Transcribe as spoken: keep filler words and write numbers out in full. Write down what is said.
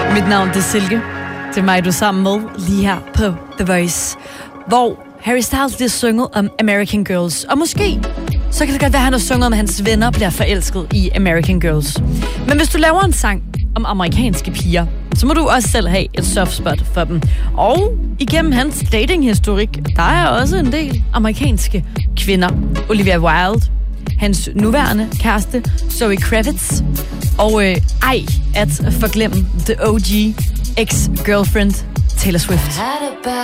Mit navn det er Silke. Det er mig, du er sammen med lige her på The Voice, hvor Harry Styles bliver sunget om American Girls. Og måske, så kan det godt være, at han har sunget om, at hans venner bliver forelsket i American Girls. Men hvis du laver en sang om amerikanske piger, så må du også selv have et soft spot for dem. Og igennem hans datinghistorik, der er også en del amerikanske kvinder. Olivia Wilde, hans nuværende kæreste, Zoe Kravitz, og øh, ej at forglemme the O G ex-girlfriend Taylor Swift.